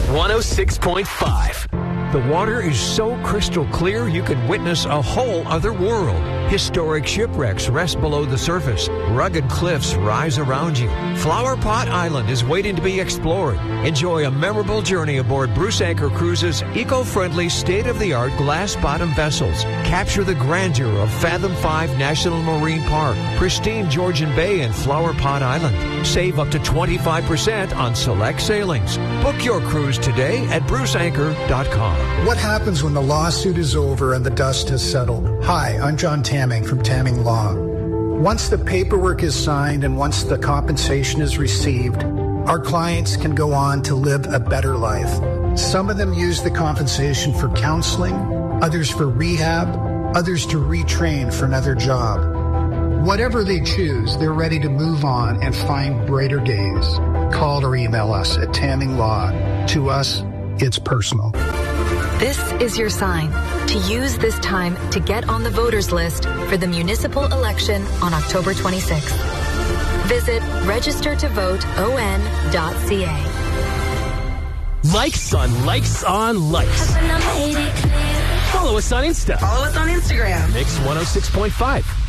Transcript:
106.5. The water is so crystal clear you can witness a whole other world. Historic shipwrecks rest below the surface. Rugged cliffs rise around you. Flower Pot Island is waiting to be explored. Enjoy a memorable journey aboard Bruce Anchor Cruises' eco-friendly, state-of-the-art glass-bottom vessels. Capture the grandeur of Fathom 5 National Marine Park, pristine Georgian Bay, and Flower Pot Island. Save up to 25% on select sailings. Book your cruise today at bruceanchor.com. What happens when the lawsuit is over and the dust has settled? Hi, I'm John Tamming from Tamming Law. Once the paperwork is signed and once the compensation is received, our clients can go on to live a better life. Some of them use the compensation for counseling, others for rehab, others to retrain for another job. Whatever they choose, they're ready to move on and find brighter days. Call or email us at Tamming Law. To us, it's personal. This is your sign to use this time to get on the voters list for the municipal election on October 26th. Visit registertovoteon.ca. Likes on likes. Follow us on Insta. Follow us on Instagram. Mix 106.5.